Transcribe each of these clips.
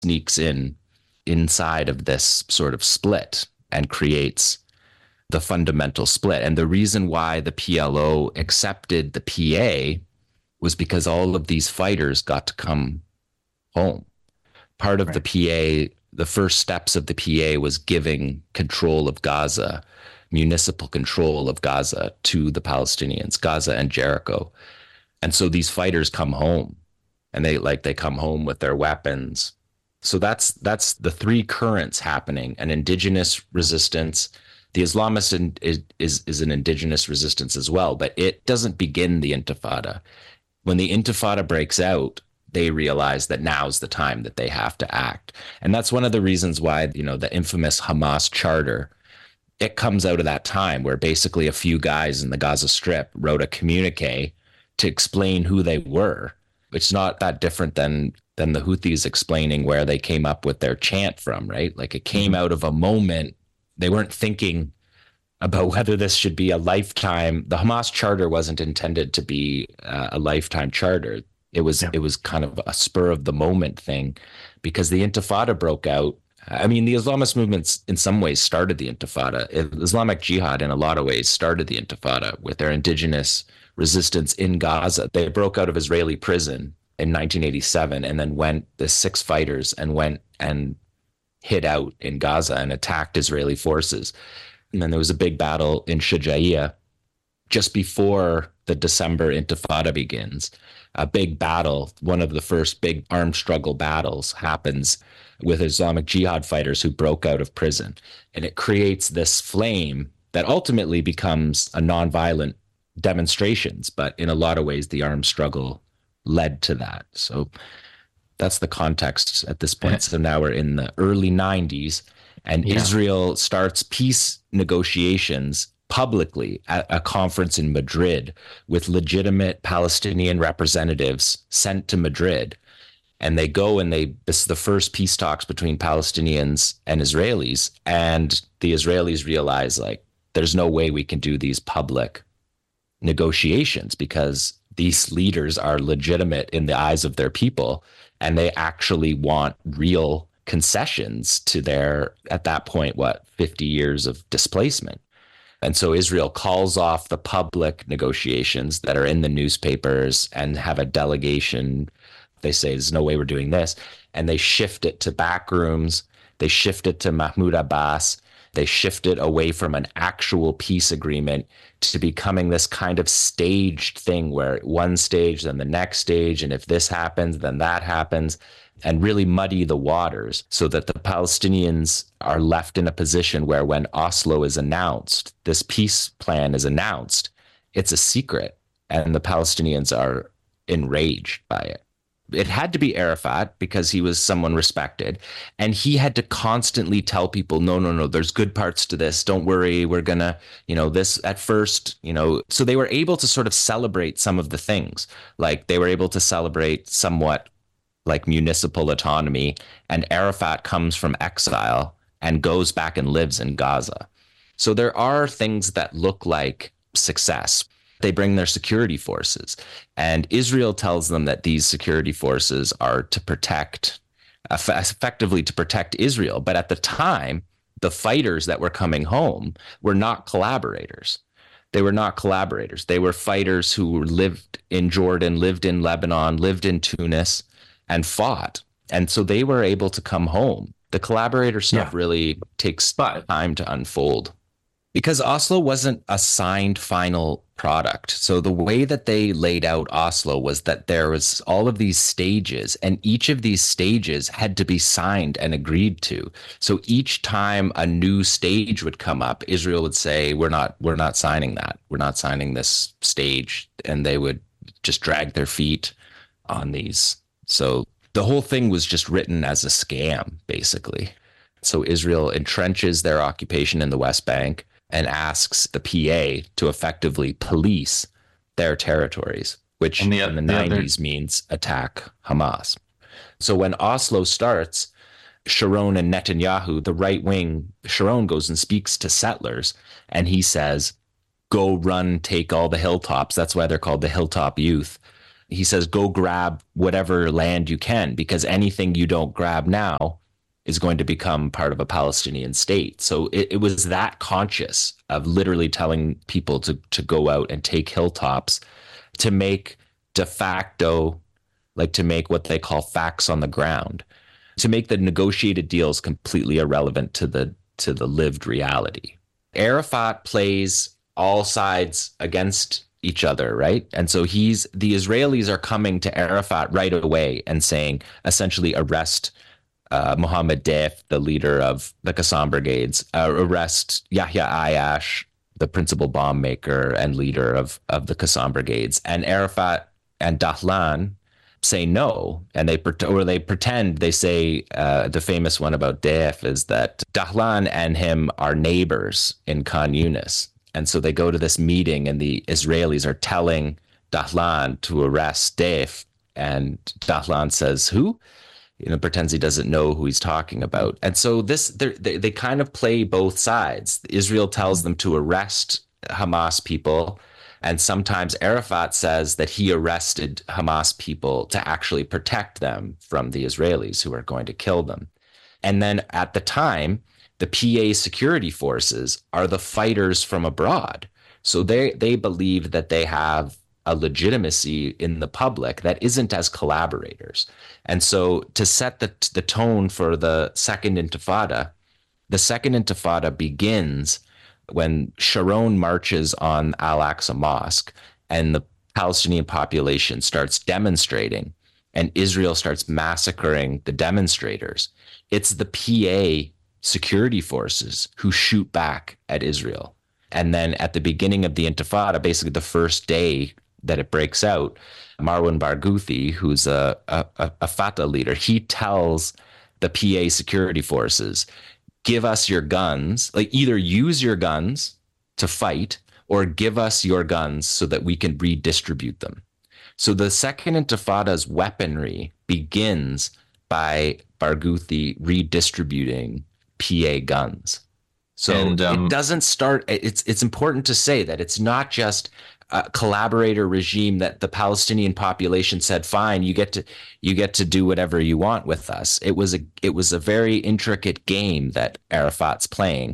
sneaks in inside of this sort of split and creates the fundamental split. And the reason why the PLO accepted the PA was because all of these fighters got to come home. Part of the PA, the first steps of the PA was giving control of Gaza, municipal control of Gaza to the Palestinians, Gaza and Jericho. And so these fighters come home and they come home with their weapons. So that's the three currents happening: an indigenous resistance. The Islamist is an indigenous resistance as well, but it doesn't begin the Intifada. When the Intifada breaks out, they realize that now's the time that they have to act. And that's one of the reasons why, the infamous Hamas charter, it comes out of that time where basically a few guys in the Gaza Strip wrote a communique to explain who they were. It's not that different than the Houthis explaining where they came up with their chant from, right? Like it came out of a moment. They weren't thinking about whether this should be a lifetime. The Hamas charter wasn't intended to be a lifetime charter. It was kind of a spur of the moment thing, because the Intifada broke out. I mean, the Islamist movements in some ways started the Intifada. Islamic Jihad in a lot of ways started the Intifada with their indigenous resistance in Gaza. They broke out of Israeli prison in 1987 and then the 6 fighters went and hid out in Gaza and attacked Israeli forces. And then there was a big battle in Shujaiya just before the December Intifada begins. A big battle, one of the first big armed struggle battles, happens with Islamic Jihad fighters who broke out of prison. And it creates this flame that ultimately becomes a nonviolent demonstrations, but in a lot of ways, the armed struggle led to that. So that's the context at this point. So now we're in the early 90s, and Israel starts peace negotiations publicly at a conference in Madrid with legitimate Palestinian representatives sent to Madrid. And they go and this is the first peace talks between Palestinians and Israelis. And the Israelis realize, like, there's no way we can do these public negotiations because these leaders are legitimate in the eyes of their people, and they actually want real concessions to their, at that point, 50 years of displacement. And so Israel calls off the public negotiations that are in the newspapers and have a delegation. They say, there's no way we're doing this. And they shift it to back rooms. They shift it to Mahmoud Abbas. They shift it away from an actual peace agreement to becoming this kind of staged thing where one stage, then the next stage, and if this happens, then that happens, and really muddy the waters so that the Palestinians are left in a position where when Oslo is announced, this peace plan is announced, it's a secret, and the Palestinians are enraged by it. It had to be Arafat because he was someone respected. And he had to constantly tell people, no, there's good parts to this. Don't worry. We're going to, this at first, so they were able to sort of celebrate some of the things. Like they were able to celebrate somewhat like municipal autonomy. And Arafat comes from exile and goes back and lives in Gaza. So there are things that look like success. They bring their security forces, and Israel tells them that these security forces are to protect, effectively to protect Israel. But at the time, the fighters that were coming home were not collaborators. They were not collaborators. They were fighters who lived in Jordan, lived in Lebanon, lived in Tunis, and fought. And so they were able to come home. The collaborator stuff really takes time to unfold. Because Oslo wasn't a signed final product. So the way that they laid out Oslo was that there was all of these stages, and each of these stages had to be signed and agreed to. So each time a new stage would come up, Israel would say, we're not signing that. We're not signing this stage. And they would just drag their feet on these. So the whole thing was just written as a scam, basically. So Israel entrenches their occupation in the West Bank and asks the PA to effectively police their territories, which in the 90s means attack Hamas. So when Oslo starts, Sharon and Netanyahu, the right wing, Sharon goes and speaks to settlers, and he says, go run, take all the hilltops. That's why they're called the Hilltop Youth. he says, go grab whatever land you can, because anything you don't grab now is going to become part of a Palestinian state. So it was that conscious of literally telling people to go out and take hilltops, to make de facto, like to make what they call facts on the ground, to make the negotiated deals completely irrelevant to the lived reality. Arafat plays all sides against each other, right? And so the Israelis are coming to Arafat right away and saying, essentially, arrest Mohammed Deif, the leader of the Qassam Brigades, arrest Yahya Ayash, the principal bomb maker and leader of the Qassam Brigades. And Arafat and Dahlan say no, and they pretend, they say, the famous one about Deif is that Dahlan and him are neighbors in Khan Yunis. And so they go to this meeting, and the Israelis are telling Dahlan to arrest Deif, and Dahlan says, who? Pretends he doesn't know who he's talking about. And so they kind of play both sides. Israel tells them to arrest Hamas people, and sometimes Arafat says that he arrested Hamas people to actually protect them from the Israelis who are going to kill them. And then at the time, the PA security forces are the fighters from abroad. So they believe that they have a legitimacy in the public that isn't as collaborators. And so to set the tone for the Second Intifada begins when Sharon marches on Al-Aqsa Mosque and the Palestinian population starts demonstrating and Israel starts massacring the demonstrators. It's the PA security forces who shoot back at Israel. And then at the beginning of the Intifada, basically the first day that it breaks out, Marwan Barghouti, who's a Fatah leader, he tells the PA security forces, give us your guns, like either use your guns to fight or give us your guns so that we can redistribute them. So the Second Intifada's weaponry begins by Barghouti redistributing PA guns. So it doesn't start, it's important to say that it's not just a collaborator regime that the Palestinian population said, fine, you get to do whatever you want with us. It was a very intricate game that Arafat's playing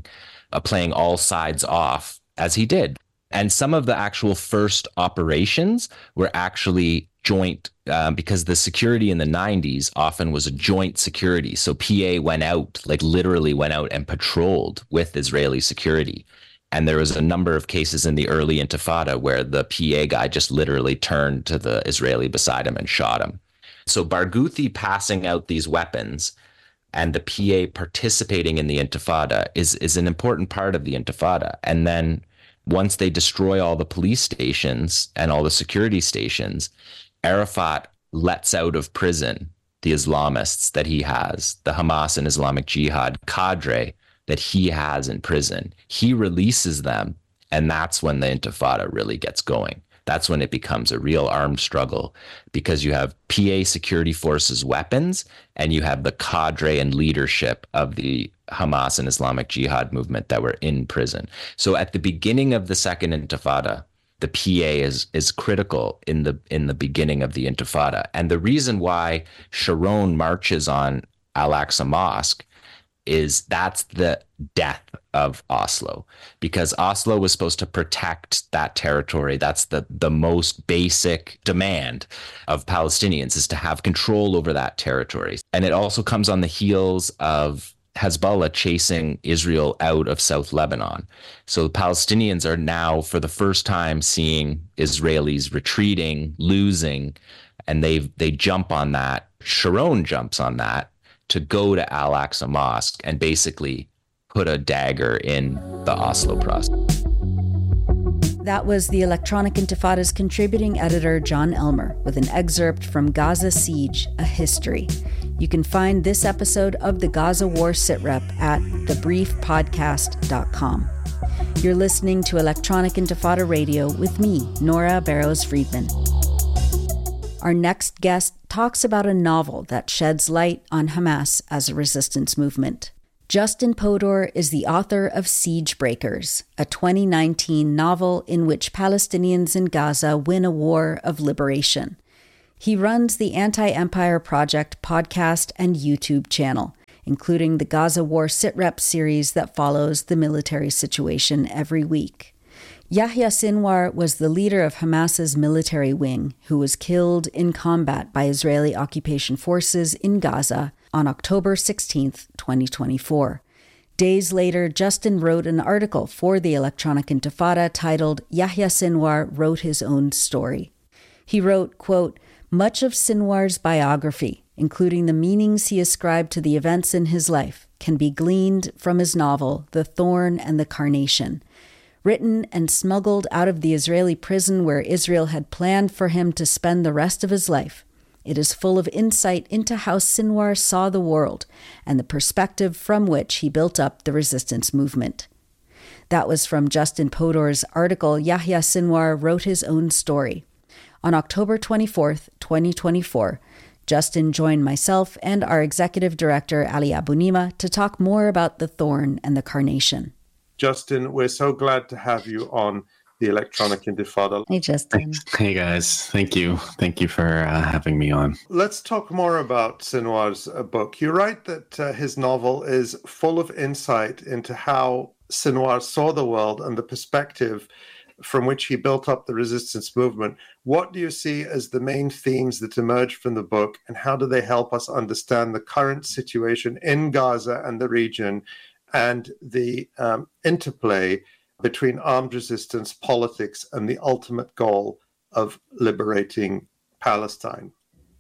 all sides off, as he did. And some of the actual first operations were actually joint, because the security in the 90s often was a joint security. So PA literally went out and patrolled with Israeli security. And there was a number of cases in the early Intifada where the PA guy just literally turned to the Israeli beside him and shot him. So Barghouti passing out these weapons and the PA participating in the Intifada is an important part of the Intifada. And then once they destroy all the police stations and all the security stations, Arafat lets out of prison the Islamists that he has, the Hamas and Islamic Jihad cadre that he has in prison. He releases them, and that's when the Intifada really gets going. That's when it becomes a real armed struggle, because you have PA security forces weapons and you have the cadre and leadership of the Hamas and Islamic Jihad movement that were in prison. So at the beginning of the Second Intifada, the PA is critical in the beginning of the Intifada. And the reason why Sharon marches on Al-Aqsa Mosque is that's the death of Oslo, because Oslo was supposed to protect that territory. That's the most basic demand of Palestinians, is to have control over that territory. And it also comes on the heels of Hezbollah chasing Israel out of South Lebanon. So the Palestinians are now, for the first time, seeing Israelis retreating, losing, and they jump on that. Sharon jumps on that to go to Al-Aqsa Mosque and basically put a dagger in the Oslo process. That was the Electronic Intifada's contributing editor, John Elmer, with an excerpt from Gaza Siege, A History. You can find this episode of the Gaza War Sitrep at thebriefpodcast.com. You're listening to Electronic Intifada Radio with me, Nora Barrows-Friedman. Our next guest talks about a novel that sheds light on Hamas as a resistance movement. Justin Podor is the author of Siege Breakers, a 2019 novel in which Palestinians in Gaza win a war of liberation. He runs the Anti-Empire Project podcast and YouTube channel, including the Gaza War Sitrep series that follows the military situation every week. Yahya Sinwar was the leader of Hamas's military wing, who was killed in combat by Israeli occupation forces in Gaza on October 16, 2024. Days later, Justin wrote an article for the Electronic Intifada titled Yahya Sinwar Wrote His Own Story. He wrote, quote, "Much of Sinwar's biography, including the meanings he ascribed to the events in his life, can be gleaned from his novel, The Thorn and the Carnation. Written and smuggled out of the Israeli prison where Israel had planned for him to spend the rest of his life, it is full of insight into how Sinwar saw the world and the perspective from which he built up the resistance movement." That was from Justin Podor's article, Yahya Sinwar Wrote His Own Story. On October 24th, 2024, Justin joined myself and our executive director, Ali Abunimah, to talk more about The Thorn and the Carnation. Justin, we're so glad to have you on the Electronic Intifada. Hey, Justin. Hey, guys. Thank you. Thank you for having me on. Let's talk more about Sinwar's book. You write that his novel is full of insight into how Sinwar saw the world and the perspective from which he built up the resistance movement. What do you see as the main themes that emerge from the book, and how do they help us understand the current situation in Gaza and the region, and the interplay between armed resistance, politics, and the ultimate goal of liberating Palestine?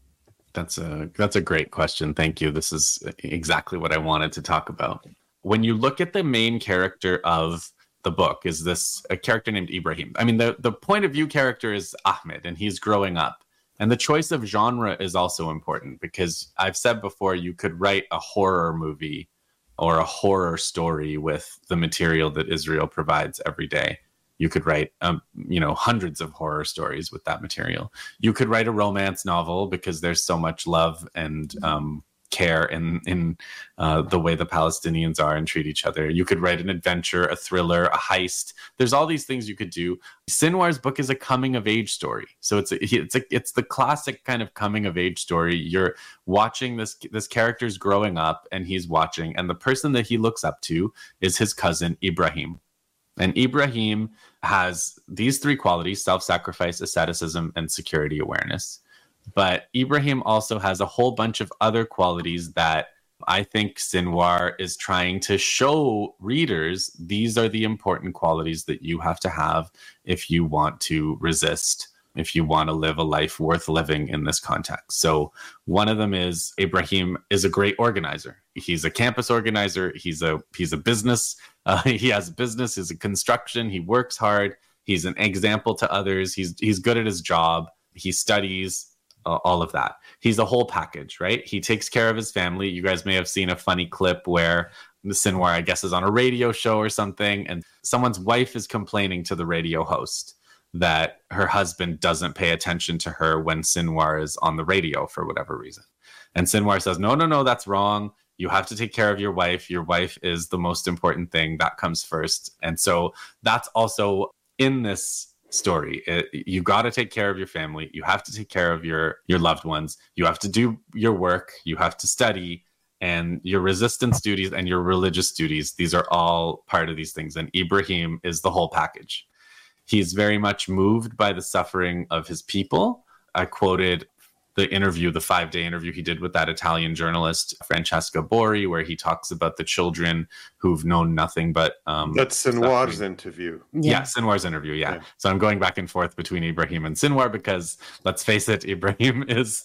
That's a great question. Thank you. This is exactly what I wanted to talk about. When you look at the main character of the book, is this a character named Ibrahim. I mean, the point of view character is Ahmed, and he's growing up. And the choice of genre is also important, because I've said before, you could write a horror movie or a horror story with the material that Israel provides every day. You could write, hundreds of horror stories with that material. You could write a romance novel, because there's so much love and care in the way the Palestinians are and treat each other. You could write an adventure, a thriller, a heist. There's all these things you could do. Sinwar's book is a coming of age story. So it's the classic kind of coming of age story. You're watching this character's growing up, and he's watching, and the person that he looks up to is his cousin Ibrahim. And Ibrahim has these three qualities: self-sacrifice, asceticism, and security awareness. But Ibrahim also has a whole bunch of other qualities that I think Sinwar is trying to show readers. These are the important qualities that you have to have if you want to resist, if you want to live a life worth living in this context. So one of them is Ibrahim is a great organizer. He's a campus organizer. He's a business. He has business. He's a construction. He works hard. He's an example to others. He's good at his job. He studies. All of that. He's a whole package, right? He takes care of his family. You guys may have seen a funny clip where Sinwar, I guess, is on a radio show or something, and someone's wife is complaining to the radio host that her husband doesn't pay attention to her when Sinwar is on the radio for whatever reason. And Sinwar says, no, that's wrong. You have to take care of your wife. Your wife is the most important thing. That comes first. And so that's also in this story. You got to take care of your family. You have to take care of your loved ones. You have to do your work. You have to study, and your resistance duties and your religious duties. These are all part of these things. And Ibrahim is the whole package. He's very much moved by the suffering of his people. I quoted the 5-day interview he did with that Italian journalist, Francesca Bori, where he talks about the children who've known nothing but... That's Sinwar's interview. Yeah, Sinwar's interview, yeah. So I'm going back and forth between Ibrahim and Sinwar, because, let's face it, Ibrahim is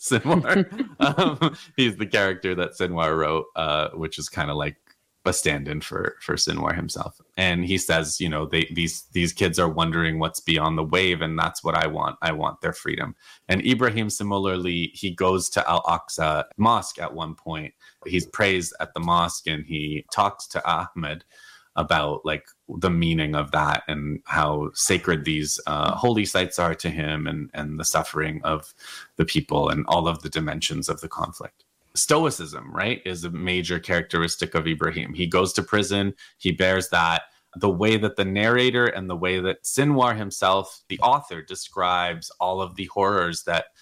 Sinwar. He's the character that Sinwar wrote, which is kind of like a stand-in for Sinwar himself. And he says, these kids are wondering what's beyond the wave, and that's what I want. I want their freedom. And Ibrahim, similarly, he goes to Al-Aqsa Mosque at one point. He's praised at the mosque, and he talks to Ahmed about like the meaning of that and how sacred these holy sites are to him, and the suffering of the people and all of the dimensions of the conflict. Stoicism, right, is a major characteristic of Ibrahim. He goes to prison, he bears that. The way that the narrator and the way that Sinwar himself, the author, describes all of the horrors that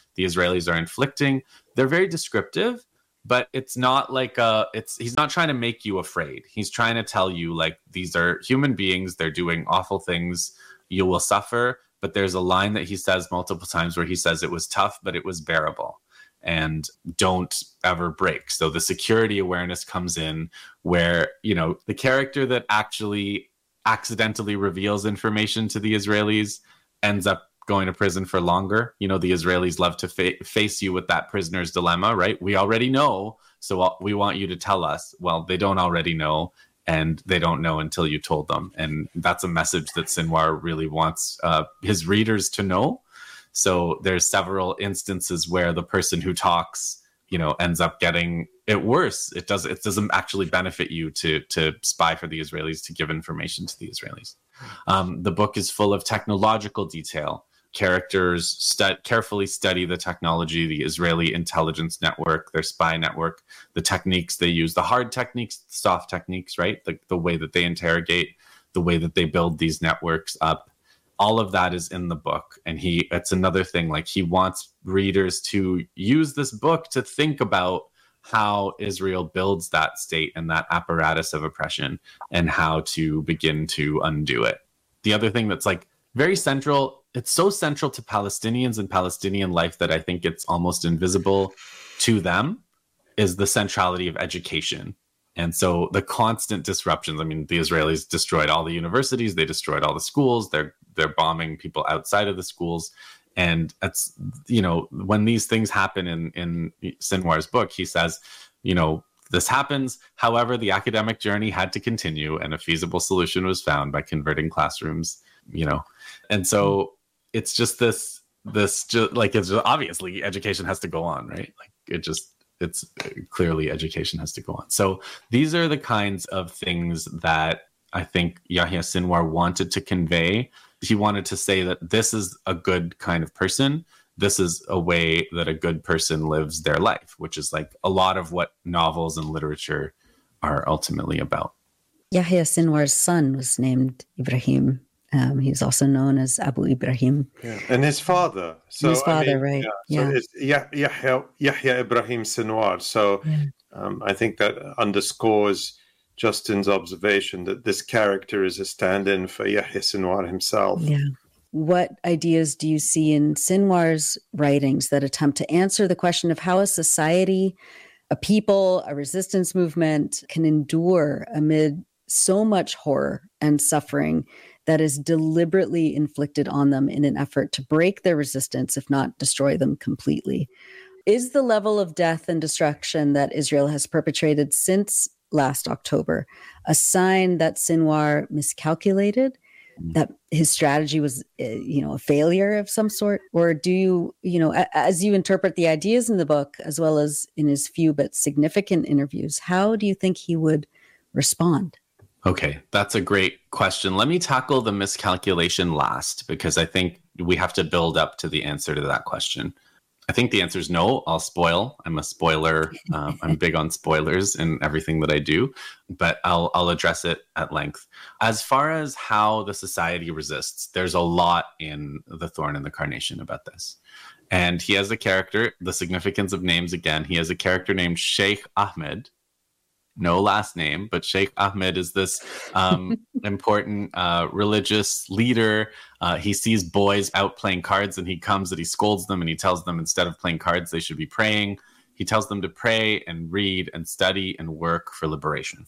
the Israelis are inflicting. They're very descriptive, but it's not like he's not trying to make you afraid. He's trying to tell you, like, these are human beings. They're doing awful things. You will suffer. But there's a line that he says multiple times where he says it was tough, but it was bearable. And don't ever break. So the security awareness comes in where, the character that actually accidentally reveals information to the Israelis ends up going to prison for longer. The Israelis love to face you with that prisoner's dilemma, right? We already know, so we want you to tell us. Well, they don't already know, and they don't know until you told them. And that's a message that Sinwar really wants his readers to know. So there's several instances where the person who talks, ends up getting it worse. It doesn't actually benefit you to spy for the Israelis, to give information to the Israelis. The book is full of technological detail. Characters carefully study the technology, the Israeli intelligence network, their spy network, the techniques they use, the hard techniques, the soft techniques, right? The way that they interrogate, the way that they build these networks up. All of that is in the book. And it's another thing, like, he wants readers to use this book to think about how Israel builds that state and that apparatus of oppression, and how to begin to undo it. The other thing that's like very central, it's so central to Palestinians and Palestinian life that I think it's almost invisible to them, is the centrality of education. And so the constant disruptions, I mean, the Israelis destroyed all the universities, they destroyed all the schools, they're bombing people outside of the schools. And it's, when these things happen in Sinwar's book, he says, this happens. However, the academic journey had to continue, and a feasible solution was found by converting classrooms, And so it's just it's obviously education has to go on, right? Like, it's clearly education has to go on. So these are the kinds of things that I think Yahya Sinwar wanted to convey. He wanted to say that this is a good kind of person. This is a way that a good person lives their life, which is like a lot of what novels and literature are ultimately about. Yahya Sinwar's son was named Ibrahim. He's also known as Abu Ibrahim. Yeah. And his father. So his father, right. Yeah. So it's Yahya Ibrahim Sinwar. So I think that underscores Justin's observation that this character is a stand-in for Yahya Sinwar himself. Yeah. What ideas do you see in Sinwar's writings that attempt to answer the question of how a society, a people, a resistance movement can endure amid so much horror and suffering that is deliberately inflicted on them in an effort to break their resistance, if not destroy them completely? Is the level of death and destruction that Israel has perpetrated since last October a sign that Sinwar miscalculated, that his strategy was, a failure of some sort? Or do you, as you interpret the ideas in the book, as well as in his few but significant interviews, how do you think he would respond? Okay, that's a great question. Let me tackle the miscalculation last, because I think we have to build up to the answer to that question. I think the answer is no. I'll spoil. I'm a spoiler. I'm big on spoilers in everything that I do, but I'll address it at length. As far as how the society resists, there's a lot in The Thorn and the Carnation about this. And he has a character, the significance of names again, he has a character named Sheikh Ahmed. No last name, but Sheikh Ahmed is this important religious leader. He sees boys out playing cards, and he comes and he scolds them, and he tells them instead of playing cards, they should be praying. He tells them to pray and read and study and work for liberation.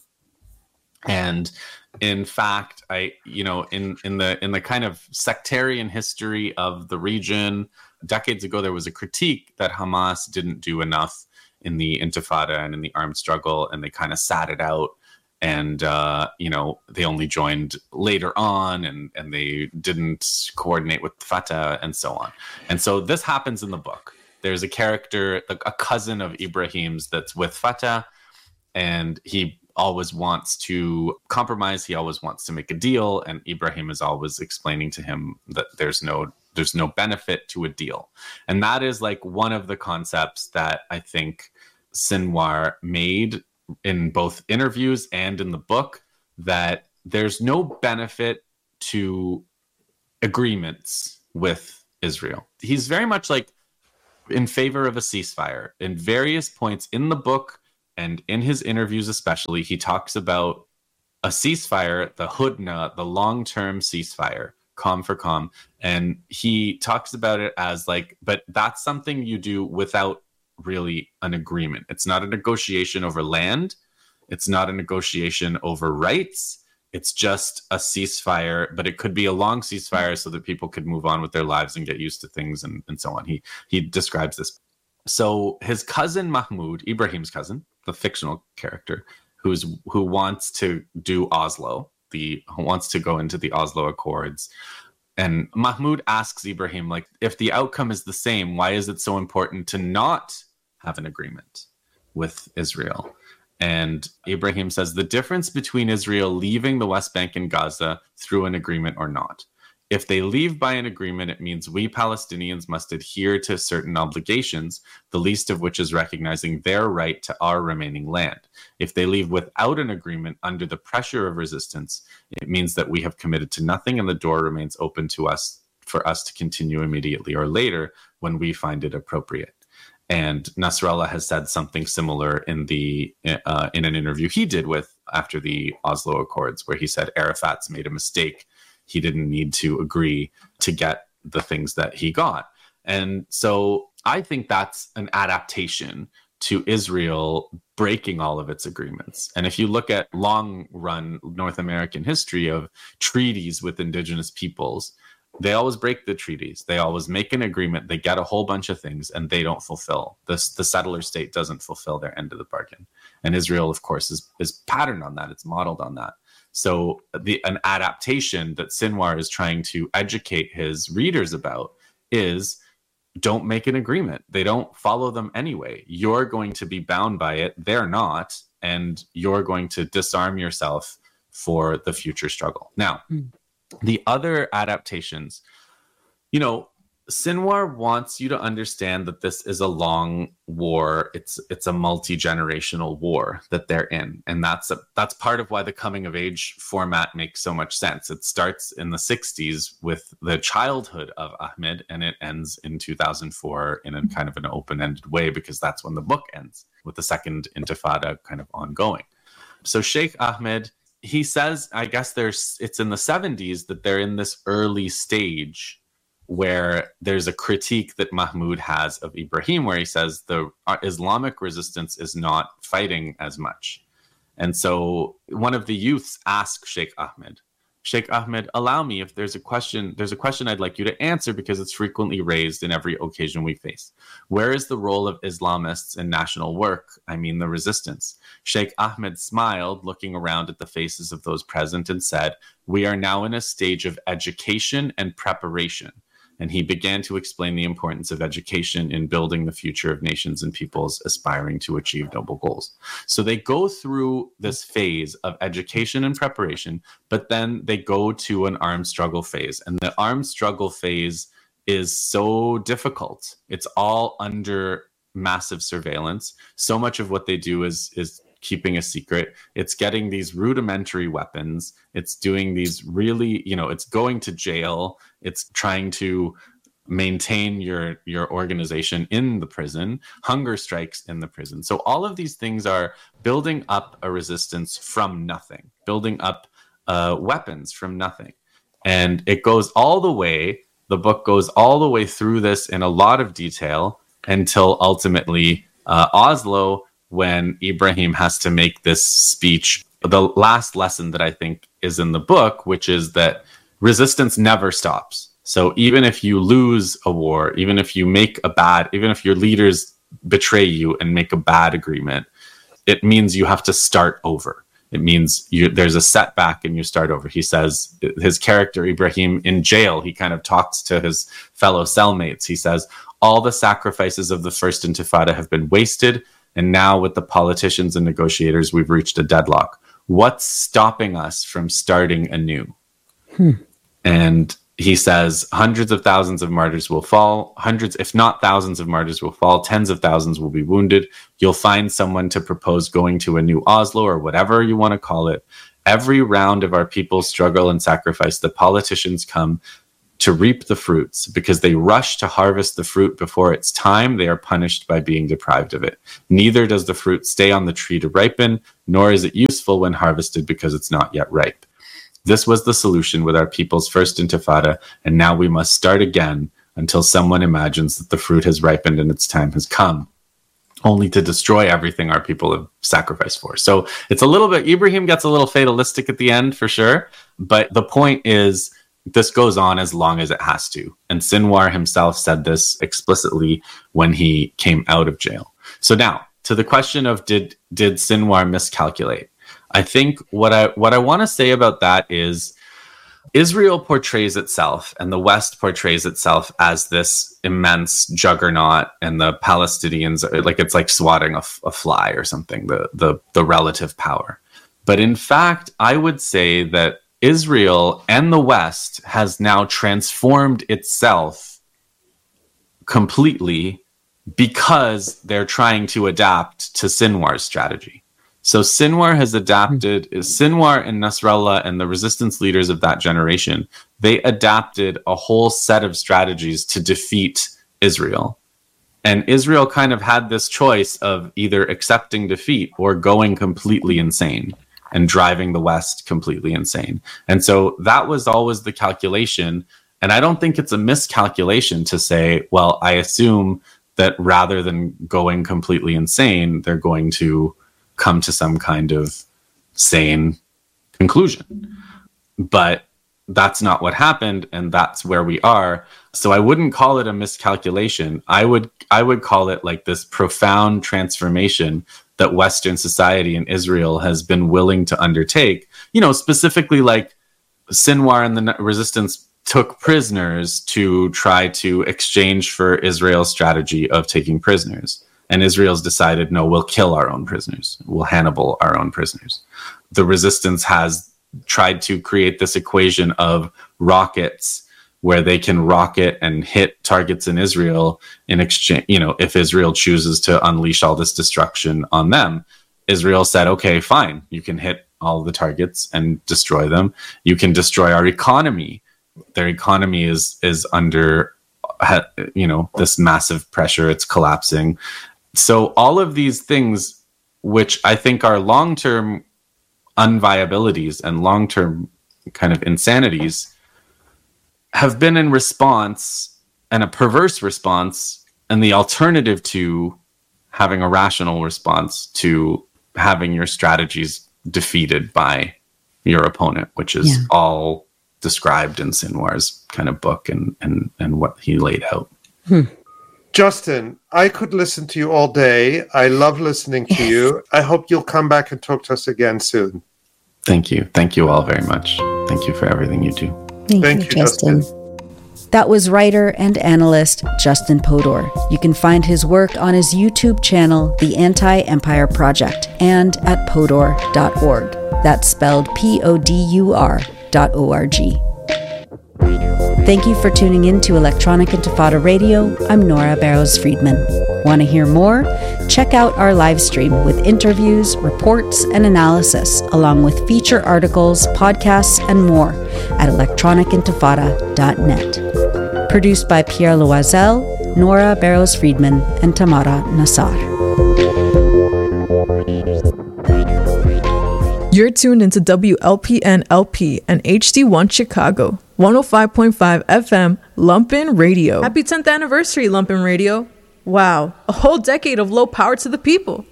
And in fact, in the kind of sectarian history of the region, decades ago, there was a critique that Hamas didn't do enough in the Intifada and in the armed struggle, and they kind of sat it out, and they only joined later on, and they didn't coordinate with Fatah and so on. And so this happens in the book. There's a character, a cousin of Ibrahim's, that's with Fatah, and he always wants to compromise. He always wants to make a deal, and Ibrahim is always explaining to him that there's no benefit to a deal. And that is like one of the concepts that I think Sinwar made in both interviews and in the book, that there's no benefit to agreements with Israel. He's very much like in favor of a ceasefire. In various points in the book and in his interviews especially, he talks about a ceasefire, the Hudna, the long-term ceasefire, calm for calm. And he talks about it as like, but that's something you do without really an agreement. It's not a negotiation over land. It's not a negotiation over rights. It's just a ceasefire, but it could be a long ceasefire so that people could move on with their lives and get used to things and so on. He describes this. So his cousin Mahmoud, Ibrahim's cousin, the fictional character, who wants to do Oslo, who wants to go into the Oslo Accords. And Mahmoud asks Ibrahim, like, if the outcome is the same, why is it so important to not have an agreement with Israel? And Ibrahim says the difference between Israel leaving the West Bank and Gaza through an agreement or not. If they leave by an agreement, it means we Palestinians must adhere to certain obligations, the least of which is recognizing their right to our remaining land. If they leave without an agreement under the pressure of resistance, it means that we have committed to nothing and the door remains open to us for us to continue immediately or later when we find it appropriate. And Nasrallah has said something similar in an interview he did after the Oslo Accords, where he said Arafat's made a mistake. He didn't need to agree to get the things that he got. And so I think that's an adaptation to Israel breaking all of its agreements. And if you look at long run North American history of treaties with indigenous peoples, they always break the treaties. They always make an agreement. They get a whole bunch of things and they don't fulfill. The settler state doesn't fulfill their end of the bargain. And Israel, of course, is patterned on that. It's modeled on that. So an adaptation that Sinwar is trying to educate his readers about is don't make an agreement. They don't follow them anyway. You're going to be bound by it. They're not. And you're going to disarm yourself for the future struggle. Now, the other adaptations, Sinwar wants you to understand that this is a long war. It's a multi-generational war that they're in. And that's part of why the coming of age format makes so much sense. It starts in the 60s with the childhood of Ahmed and it ends in 2004 in a kind of an open-ended way because that's when the book ends with the second intifada kind of ongoing. So Sheikh Ahmed, he says, I guess it's in the 70s that they're in this early stage where there's a critique that Mahmoud has of Ibrahim, where he says the Islamic resistance is not fighting as much. And so one of the youths asked Sheikh Ahmed, allow me, if there's a question I'd like you to answer because it's frequently raised in every occasion we face. Where is the role of Islamists in national work? I mean, the resistance. Sheikh Ahmed smiled, looking around at the faces of those present and said, we are now in a stage of education and preparation. And he began to explain the importance of education in building the future of nations and peoples aspiring to achieve noble goals. So they go through this phase of education and preparation, but then they go to an armed struggle phase. And the armed struggle phase is so difficult. It's all under massive surveillance. So much of what they do is keeping a secret. It's getting these rudimentary weapons. It's doing these really, it's going to jail. It's trying to maintain your organization in the prison, hunger strikes in the prison. So all of these things are building up a resistance from nothing, building up weapons from nothing. And it goes all the way, the book goes all the way through this in a lot of detail until ultimately Oslo, when Ibrahim has to make this speech, the last lesson that I think is in the book, which is that resistance never stops. So even if you lose a war, even if your leaders betray you and make a bad agreement, it means you have to start over. It means there's a setback and you start over. He says, his character Ibrahim in jail, he kind of talks to his fellow cellmates. He says, all the sacrifices of the first intifada have been wasted. And now with the politicians and negotiators, we've reached a deadlock. What's stopping us from starting anew? And he says hundreds of thousands of martyrs will fall, hundreds, if not thousands of martyrs will fall, tens of thousands will be wounded. You'll find someone to propose going to a new Oslo or whatever you want to call it. Every round of our people's struggle and sacrifice, the politicians come to reap the fruits. Because they rush to harvest the fruit before its time, they are punished by being deprived of it. Neither does the fruit stay on the tree to ripen, nor is it useful when harvested because it's not yet ripe. This was the solution with our people's first intifada, and now we must start again until someone imagines that the fruit has ripened and its time has come, only to destroy everything our people have sacrificed for. So it's a little bit, Ibrahim gets a little fatalistic at the end for sure, but the point is this goes on as long as it has to. And Sinwar himself said this explicitly when he came out of jail. So now, to the question of did Sinwar miscalculate? I think what I want to say about that is Israel portrays itself and the West portrays itself as this immense juggernaut, and the Palestinians are like, it's like swatting a fly or something, the relative power. But in fact, I would say that Israel and the West has now transformed itself completely because they're trying to adapt to Sinwar's strategy. So Sinwar has adapted, Sinwar and Nasrallah and the resistance leaders of that generation, they adapted a whole set of strategies to defeat Israel. And Israel kind of had this choice of either accepting defeat or going completely insane and driving the West completely insane. And so that was always the calculation. And I don't think it's a miscalculation to say, well, I assume that rather than going completely insane, they're going to come to some kind of sane conclusion. But that's not what happened, and that's where we are. So I wouldn't call it a miscalculation. I would call it like this profound transformation that Western society and Israel has been willing to undertake. You know, specifically like Sinwar and the resistance took prisoners to try to exchange for Israel's strategy of taking prisoners. And Israel's decided, no, we'll kill our own prisoners. We'll Hannibal our own prisoners. The resistance has tried to create this equation of rockets where they can rocket and hit targets in Israel in exchange. You know, if Israel chooses to unleash all this destruction on them, Israel said, okay, fine, you can hit all the targets and destroy them. You can destroy our economy. Their economy is under, you know, this massive pressure. It's collapsing. So all of these things, which I think are long-term unviabilities and long-term kind of insanities, have been in response, and a perverse response, and the alternative to having a rational response to having your strategies defeated by your opponent, which is all described in Sinwar's kind of book and what he laid out. Justin, I could listen to you all day. I love listening to you. I hope you'll come back and talk to us again soon. Thank you. Thank you all very much. Thank you for everything you do. Thank you, Justin. That was writer and analyst Justin Podor. You can find his work on his YouTube channel, The Anti-Empire Project, and at podor.org. That's spelled PODUR.org. Thank you for tuning in to Electronic Intifada Radio. I'm Nora Barrows-Friedman. Want to hear more? Check out our live stream with interviews, reports, and analysis, along with feature articles, podcasts, and more at electronicintifada.net. Produced by Pierre Loisel, Nora Barrows-Friedman, and Tamara Nassar. You're tuned into WLPN LP and HD1 Chicago, 105.5 FM, Lumpen Radio. Happy 10th anniversary, Lumpen Radio. Wow, a whole decade of low power to the people.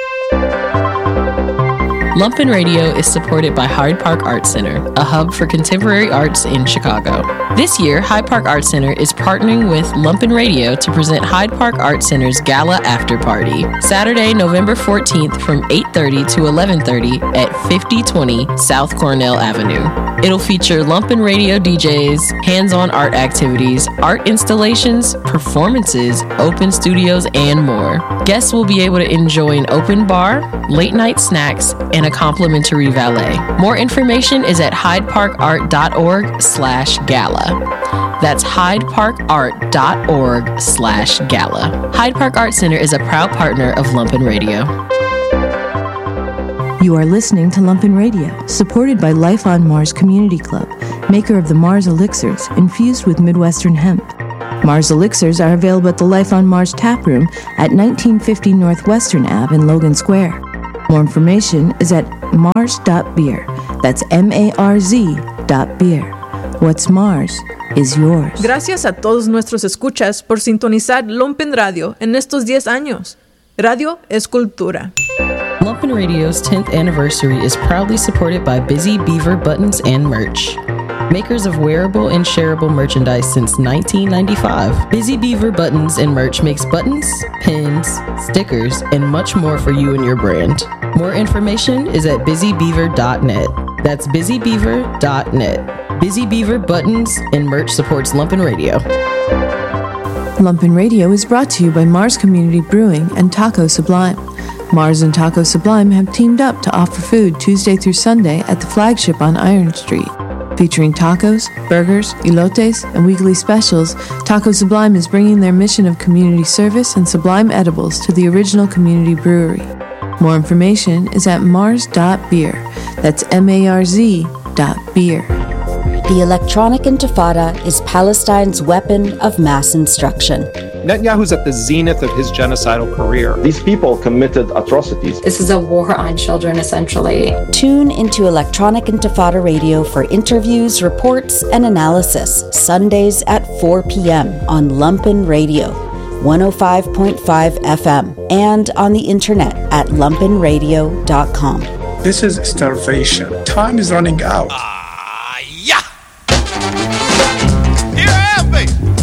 Lumpen Radio is supported by Hyde Park Art Center, a hub for contemporary arts in Chicago. This year, Hyde Park Art Center is partnering with Lumpen Radio to present Hyde Park Art Center's Gala After Party, Saturday, November 14th from 8:30 to 11:30 at 5020 South Cornell Avenue. It'll feature Lumpen Radio DJs, hands-on art activities, art installations, performances, open studios, and more. Guests will be able to enjoy an open bar, late-night snacks, and a complimentary valet. More information is at hydeparkart.org/gala. That's hydeparkart.org/gala. Hyde Park Art Center is a proud partner of Lumpen Radio. You are listening to Lumpen Radio, supported by Life on Mars Community Club, maker of the Mars Elixirs, infused with Midwestern hemp. Mars Elixirs are available at the Life on Mars tap room at 1950 Northwestern Ave in Logan Square. More information is at mars.beer. That's MARZ.beer. What's Mars is yours. Gracias a todos nuestros escuchas por sintonizar Lumpen Radio en estos 10 años. Radio es cultura. Lumpen Radio's 10th anniversary is proudly supported by Busy Beaver Buttons and Merch, makers of wearable and shareable merchandise since 1995. Busy Beaver Buttons and Merch makes buttons, pins, stickers, and much more for you and your brand. More information is at busybeaver.net. That's busybeaver.net. Busy Beaver Buttons and Merch supports Lumpen Radio. Lumpen Radio is brought to you by Mars Community Brewing and Taco Sublime. Mars and Taco Sublime have teamed up to offer food Tuesday through Sunday at the flagship on Iron Street. Featuring tacos, burgers, elotes, and weekly specials, Taco Sublime is bringing their mission of community service and sublime edibles to the original community brewery. More information is at mars.beer. That's MARZ.beer. The electronic intifada is Palestine's weapon of mass instruction. Netanyahu's at the zenith of his genocidal career. These people committed atrocities. This is a war on children, essentially. Tune into Electronic Intifada Radio for interviews, reports, and analysis, Sundays at 4 p.m. on Lumpen Radio, 105.5 FM, and on the internet at lumpenradio.com. This is starvation. Time is running out. Yeah! Here I am, baby!